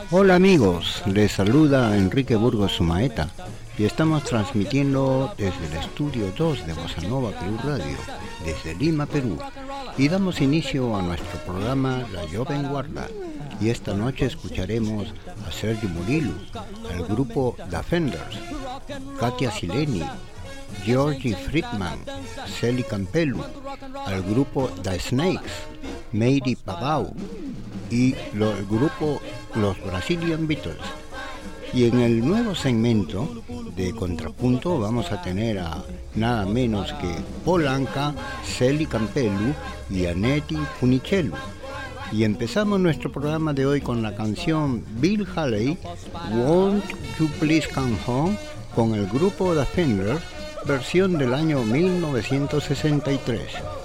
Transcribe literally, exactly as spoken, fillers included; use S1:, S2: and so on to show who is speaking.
S1: Hola amigos, les saluda Enrique Burgos Sumaeta y estamos transmitiendo desde el estudio dos de Bossa Nova Perú Radio, desde Lima, Perú, y damos inicio a nuestro programa La Joven Guarda. Y esta noche escucharemos a Sergio Murillo, al grupo The Fenders, Katia Sileni, Georgie Friedman, Celi Campbell, al grupo The Snakes, Meiri Pavao y lo, el grupo Los Brazilian Beatles. Y en el nuevo segmento de Contrapunto vamos a tener a nada menos que Paul Anka, Celi Campbell y Annette Funicello. Y empezamos nuestro programa de hoy con la canción Bill Haley, Won't You Please Come Home, con el grupo The Fenders, versión del año mil novecientos sesenta y tres.